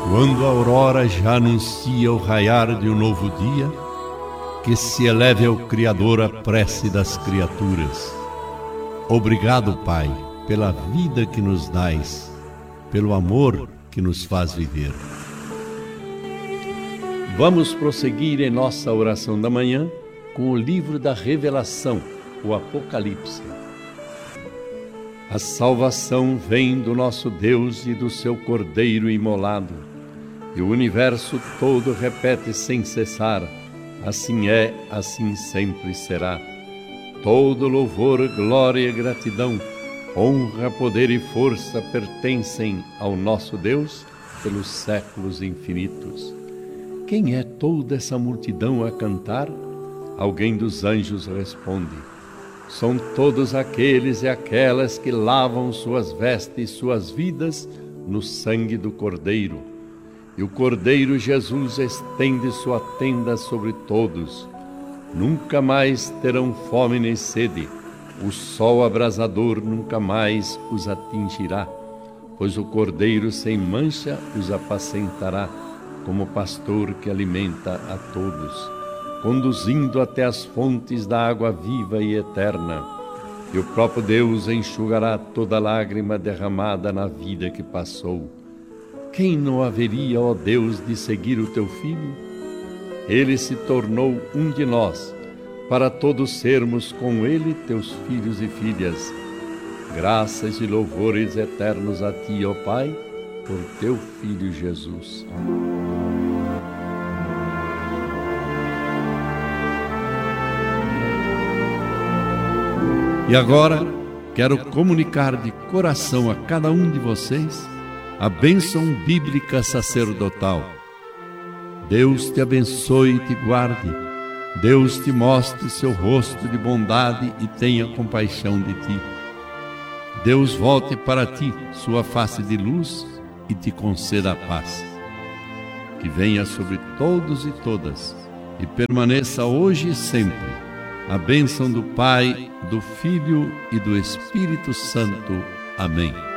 Quando a aurora já anuncia o raiar de um novo dia, que se eleve ao Criador a prece das criaturas. Obrigado, Pai, pela vida que nos dais, pelo amor que nos faz viver. Vamos prosseguir em nossa oração da manhã com o livro da Revelação, o Apocalipse. A salvação vem do nosso Deus e do seu Cordeiro imolado, e o universo todo repete sem cessar: assim é, assim sempre será. Todo louvor, glória e gratidão, honra, poder e força pertencem ao nosso Deus pelos séculos infinitos. Quem é toda essa multidão a cantar? Alguém dos anjos responde: são todos aqueles e aquelas que lavam suas vestes e suas vidas no sangue do Cordeiro. E o Cordeiro Jesus estende sua tenda sobre todos. Nunca mais terão fome nem sede. O sol abrasador nunca mais os atingirá, pois o Cordeiro sem mancha os apacentará, como pastor que alimenta a todos, conduzindo até as fontes da água viva e eterna. E o próprio Deus enxugará toda lágrima derramada na vida que passou. Quem não haveria, ó Deus, de seguir o teu Filho? Ele se tornou um de nós, para todos sermos com ele teus filhos e filhas. Graças e louvores eternos a ti, ó Pai, por teu Filho Jesus. E agora, quero comunicar de coração a cada um de vocês a bênção bíblica sacerdotal. Deus te abençoe e te guarde. Deus te mostre seu rosto de bondade e tenha compaixão de ti. Deus volte para ti sua face de luz e te conceda a paz. Que venha sobre todos e todas e permaneça hoje e sempre a bênção do Pai, do Filho e do Espírito Santo. Amém.